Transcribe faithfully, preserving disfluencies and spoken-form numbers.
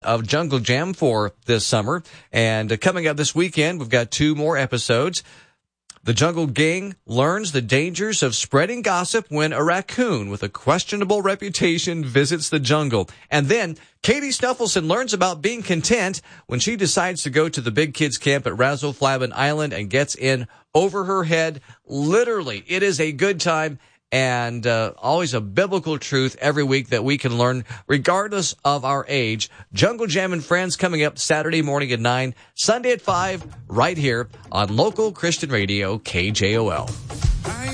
of Jungle Jam for this summer. And uh, coming up this weekend, we've got two more episodes. The Jungle Gang learns the dangers of spreading gossip when a raccoon with a questionable reputation visits the jungle. And then Katie Snuffleson learns about being content when she decides to go to the big kids camp at Razzle-Flabben Island and gets in over her head. Literally, it is a good time. And uh, always a biblical truth every week that we can learn regardless of our age. Jungle Jam and Friends coming up Saturday morning at nine, Sunday at five, right here on local Christian radio K J O L.